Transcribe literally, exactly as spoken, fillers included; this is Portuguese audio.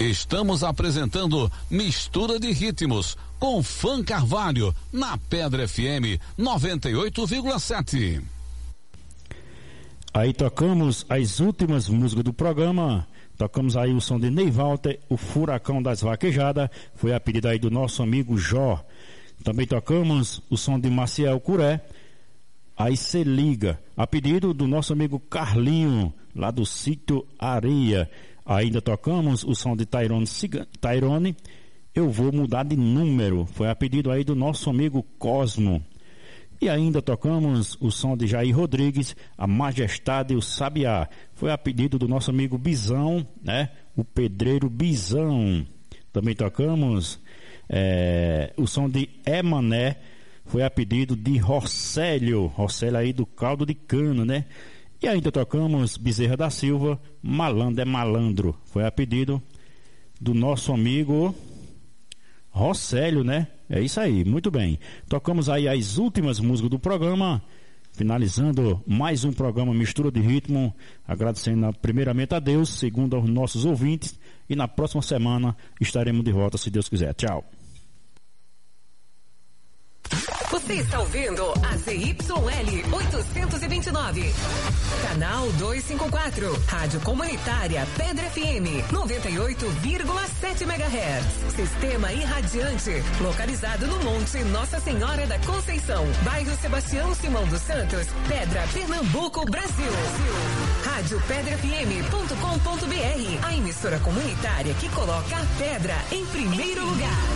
Estamos apresentando Mistura de Ritmos com Fã Carvalho na Pedra F M noventa e oito vírgula sete. Aí tocamos as últimas músicas do programa. Tocamos aí o som de Ney Walter, o Furacão das Vaquejadas, foi a pedido aí do nosso amigo Jó. Também tocamos o som de Maciel Curé, aí se liga, a pedido do nosso amigo Carlinho, lá do sítio Areia. Ainda tocamos o som de Tyrone, Tyrone, Eu Vou Mudar de Número, foi a pedido aí do nosso amigo Cosmo. E ainda tocamos o som de Jair Rodrigues, A Majestade e o Sabiá, foi a pedido do nosso amigo Bizão, né? O Pedreiro Bizão. Também tocamos é, o som de Emané, foi a pedido de Rocélio, Rocélio aí do caldo de cana, né? E ainda tocamos Bezerra da Silva, Malandro é Malandro, foi a pedido do nosso amigo Rocélio, né? É isso aí, muito bem. Tocamos aí as últimas músicas do programa, finalizando mais um programa Mistura de Ritmo, agradecendo primeiramente a Deus, segundo aos nossos ouvintes, e na próxima semana estaremos de volta, se Deus quiser. Tchau. Você está ouvindo a Z Y L oitocentos e vinte e nove, canal duzentos e cinquenta e quatro, Rádio Comunitária Pedra F M noventa e oito vírgula sete megahertz, Sistema Irradiante, localizado no Monte Nossa Senhora da Conceição, bairro Sebastião Simão dos Santos, Pedra, Pernambuco, Brasil. Rádio pedra f m ponto com ponto b r, a emissora comunitária que coloca a pedra em primeiro lugar.